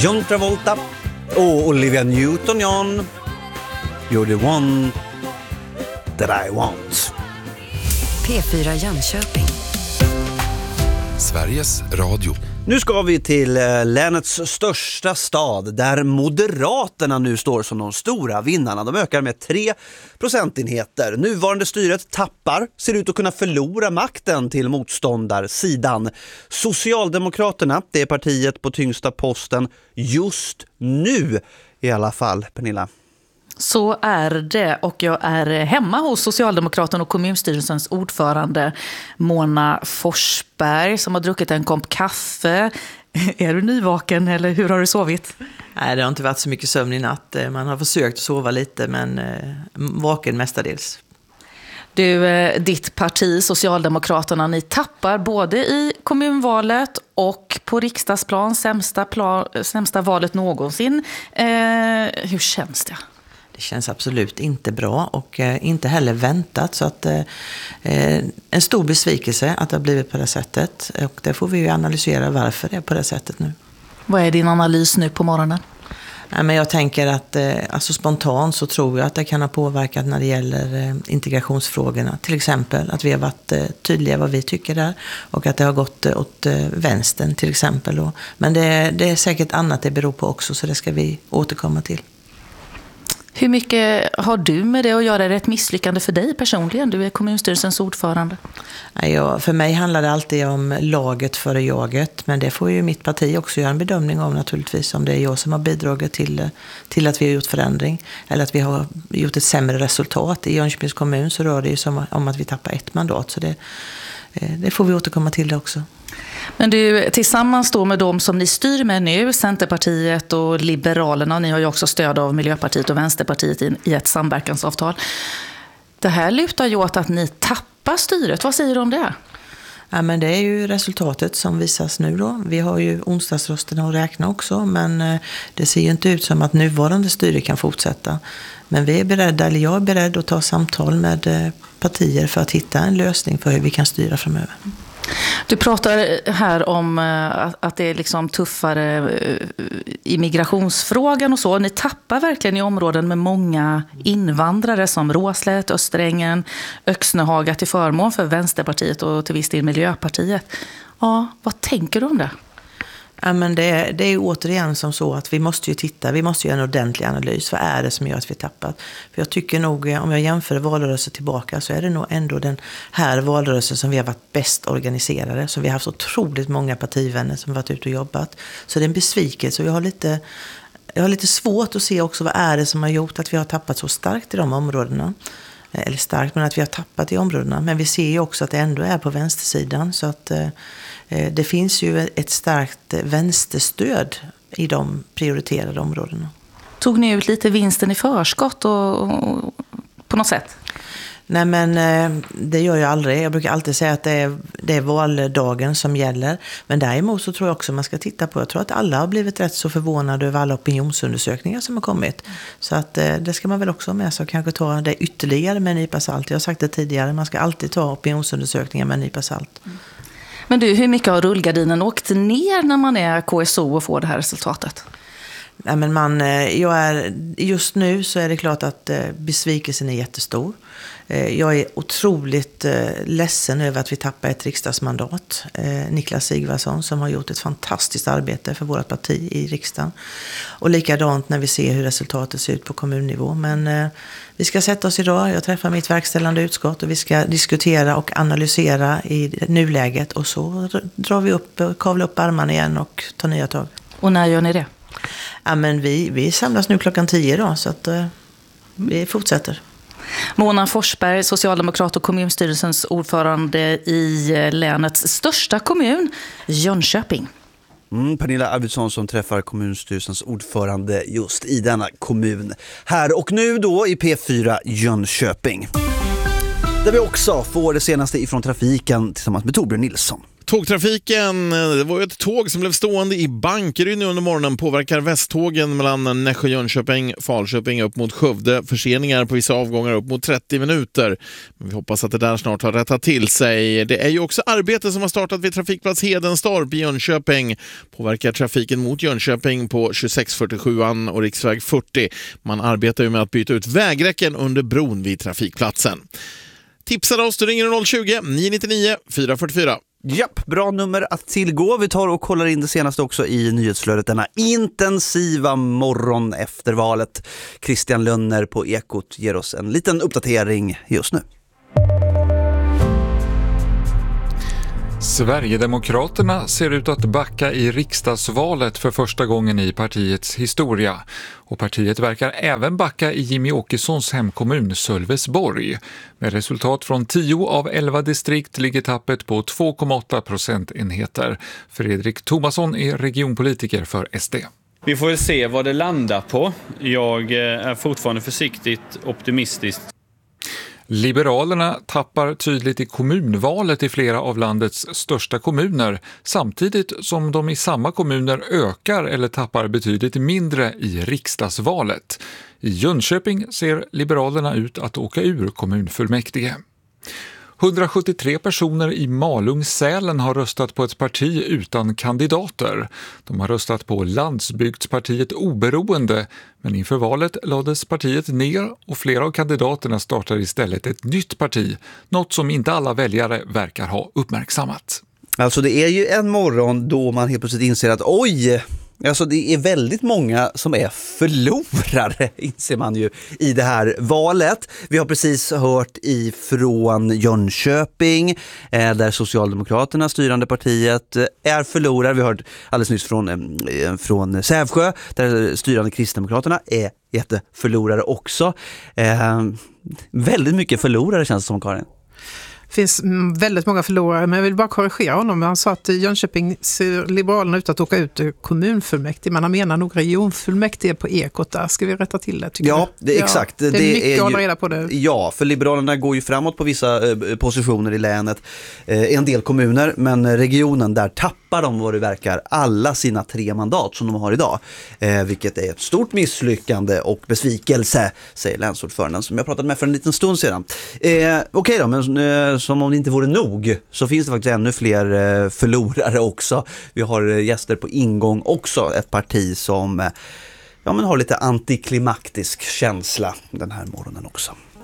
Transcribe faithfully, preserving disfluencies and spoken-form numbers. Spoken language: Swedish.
John Travolta och Olivia Newton-John. You're the one that I want. P fyra Jönköping. Sveriges Radio. Nu ska vi till länets största stad där Moderaterna nu står som de stora vinnarna. De ökar med tre procentenheter. Nuvarande styret tappar, ser ut att kunna förlora makten till motståndarsidan. Socialdemokraterna, det är partiet på tyngsta posten just nu i alla fall, Pernilla. Så är det, och jag är hemma hos Socialdemokraterna och kommunstyrelsens ordförande Mona Forsberg som har druckit en kopp kaffe. Är du nyvaken eller hur har du sovit? Nej, det har inte varit så mycket sömn i natt. Man har försökt sova lite men eh, vaken mestadels. Du, ditt parti Socialdemokraterna, ni tappar både i kommunvalet och på riksdagsplan, sämsta, plan, sämsta valet någonsin. Eh, hur känns det? Det känns absolut inte bra och eh, inte heller väntat, så att eh, en stor besvikelse att det har blivit på det sättet, och det får vi ju analysera varför det är på det sättet nu. Vad är din analys nu på morgonen? Nej, men jag tänker att eh, alltså spontant så tror jag att det kan ha påverkat när det gäller eh, integrationsfrågorna. Till exempel att vi har varit eh, tydliga vad vi tycker där och att det har gått eh, åt eh, vänstern till exempel. Och, men det, det är säkert annat det beror på också, så det ska vi återkomma till. Hur mycket har du med det att göra? Är det ett misslyckande för dig personligen? Du är kommunstyrelsens ordförande. Ja, för mig handlar det alltid om laget före jaget. Men det får ju mitt parti också göra en bedömning av naturligtvis. Om det är jag som har bidragit till, till att vi har gjort förändring. Eller att vi har gjort ett sämre resultat. I Jönköpings kommun så rör det ju som om att vi tappar ett mandat. Så det, det får vi återkomma till det också. Men du, tillsammans då med de som ni styr med nu, Centerpartiet och Liberalerna, och ni har ju också stöd av Miljöpartiet och Vänsterpartiet i, i ett samverkansavtal. Det här lutar ju åt att ni tappar styret. Vad säger du om det? Ja, men det är ju resultatet som visas nu då. Vi har ju onsdagsrösterna att räkna också, men det ser ju inte ut som att nuvarande styre kan fortsätta. Men vi är beredda, eller jag är beredd att ta samtal med partier för att hitta en lösning för hur vi kan styra framöver. Du pratar här om att det är liksom tuffare i migrationsfrågan och så. Ni tappar verkligen i områden med många invandrare som Råslätt, Österängen, Öxnehaga till förmån för Vänsterpartiet och till viss del Miljöpartiet. Ja, vad tänker du om det? Ja, men det, det är ju återigen som så att vi måste ju titta, vi måste göra en ordentlig analys. Vad är det som gör att vi tappat? För jag tycker nog, om jag jämför valrörelsen tillbaka, så är det nog ändå den här valrörelsen som vi har varit bäst organiserade. Så vi har haft otroligt många partivänner som har varit ute och jobbat. Så det är en besvikelse, och jag har lite, jag har lite svårt att se också vad är det som har gjort att vi har tappat så starkt i de områdena. Eller starkt, men att vi har tappat i områdena. Men vi ser ju också att det ändå är på vänstersidan, så att det finns ju ett starkt vänsterstöd i de prioriterade områdena. Tog ni ut lite vinsten i förskott och, och, på något sätt? Nej, men det gör jag aldrig. Jag brukar alltid säga att det är, det är valdagen som gäller. Men däremot så tror jag också man ska titta på, jag tror att alla har blivit rätt så förvånade över alla opinionsundersökningar som har kommit. Så att det ska man väl också med sig och kanske ta det ytterligare med en nypa salt. Jag har sagt det tidigare, man ska alltid ta opinionsundersökningar med en nypa salt. Mm. Men du, hur mycket har rullgardinen åkt ner när man är K S O och får det här resultatet? Nej, men man, jag är, just nu så är det klart att besvikelsen är jättestor. Jag är otroligt ledsen över att vi tappar ett riksdagsmandat. Niklas Sigvarsson som har gjort ett fantastiskt arbete för vårt parti i riksdagen. Och likadant när vi ser hur resultatet ser ut på kommunnivå. Men vi ska sätta oss idag, jag träffar mitt verkställande utskott och vi ska diskutera och analysera i nuläget. Och så drar vi upp, kavlar upp armarna igen och tar nya tag. Och när gör ni det? Ja, men vi, vi samlas nu klockan tio då, så att uh, vi fortsätter. Mona Forsberg, socialdemokrat och kommunstyrelsens ordförande i länets största kommun, Jönköping. Mm, Pernilla Arvidsson som träffar kommunstyrelsens ordförande just i denna kommun. Här och nu då i P fyra Jönköping. Där vi också får det senaste ifrån trafiken tillsammans med Torbjörn Nilsson. Tågtrafiken, det var ju ett tåg som blev stående i Bankeryd nu under morgonen, påverkar västtågen mellan Nässjö, Jönköping, Falköping upp mot Skövde. Förseningar på vissa avgångar upp mot trettio minuter. Men vi hoppas att det där snart har rättat till sig. Det är ju också arbete som har startat vid trafikplats Hedenstorp i Jönköping. Påverkar trafiken mot Jönköping på tjugosex fyrtiosjuan och riksväg fyrtio. Man arbetar ju med att byta ut vägräcken under bron vid trafikplatsen. Tipsa oss, du ringer noll tjugo, nio nio nio, fyra fyra fyra. Japp, bra nummer att tillgå. Vi tar och kollar in det senaste också i nyhetsflödet denna intensiva morgon efter valet. Christian Lönner på Ekot ger oss en liten uppdatering just nu. Sverigedemokraterna ser ut att backa i riksdagsvalet för första gången i partiets historia. Och partiet verkar även backa i Jimmy Åkessons hemkommun Sölvesborg. Med resultat från tio av elva distrikt ligger tappet på två komma åtta procentenheter. Fredrik Thomasson är regionpolitiker för S D. Vi får väl se vad det landar på. Jag är fortfarande försiktigt optimistisk. Liberalerna tappar tydligt i kommunvalet i flera av landets största kommuner, samtidigt som de i samma kommuner ökar eller tappar betydligt mindre i riksdagsvalet. I Jönköping ser Liberalerna ut att åka ur kommunfullmäktige. hundrasjuttiotre personer i Malung-Sälen har röstat på ett parti utan kandidater. De har röstat på Landsbygdspartiet Oberoende, men inför valet lades partiet ner och flera av kandidaterna startar istället ett nytt parti, något som inte alla väljare verkar ha uppmärksammat. Alltså det är ju en morgon då man helt plötsligt inser att oj, alltså det är väldigt många som är förlorare, inser man ju i det här valet. Vi har precis hört ifrån Jönköping eh, där Socialdemokraterna, styrande partiet, eh, är förlorare. Vi har hört alldeles nyss från, eh, från Sävsjö där styrande Kristdemokraterna är jätteförlorare också. Eh, väldigt mycket förlorare känns det som, Karin. Det finns väldigt många förlorare, men jag vill bara korrigera honom. Han sa att Jönköping ser Liberalerna ut att åka ut ur kommunfullmäktige. Man menar nog regionfullmäktige på Ekot där. Ska vi rätta till det, tycker ja, det, ja, exakt. det är det mycket är att hålla ju, reda på det. Ja, för Liberalerna går ju framåt på vissa eh, positioner i länet. Eh, en del kommuner, men regionen där tappar de vad det verkar alla sina tre mandat som de har idag. Eh, vilket är ett stort misslyckande och besvikelse, säger länsordföranden som jag pratade med för en liten stund sedan. Eh, Okej okay då, men eh, som om det inte vore nog så finns det faktiskt ännu fler eh, förlorare också. Vi har eh, gäster på ingång också, ett parti som eh, ja, men har lite antiklimaktisk känsla den här morgonen också.